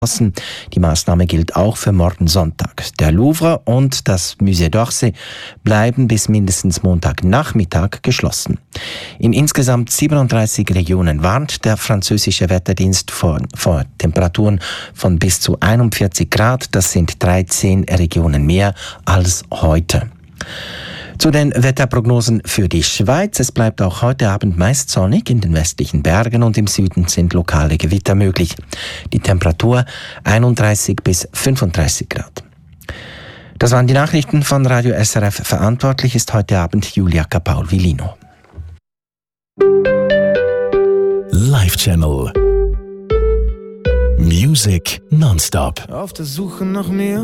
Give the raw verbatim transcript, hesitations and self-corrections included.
Die Maßnahme gilt auch für morgen Sonntag. Der Louvre und das Musée d'Orsay bleiben bis mindestens Montagnachmittag geschlossen. In insgesamt siebenunddreißig Regionen warnt der französische Wetterdienst vor, vor Temperaturen von bis zu einundvierzig Grad. Das sind dreizehn Regionen mehr als heute. Zu den Wetterprognosen für die Schweiz. Es bleibt auch heute Abend meist sonnig. In den westlichen Bergen und im Süden sind lokale Gewitter möglich. Die Temperatur einunddreißig bis fünfunddreißig Grad. Das waren die Nachrichten von Radio S R F. Verantwortlich ist heute Abend Julia Capaul-Vilino. Live Channel. Music nonstop. Auf der Suche nach mir.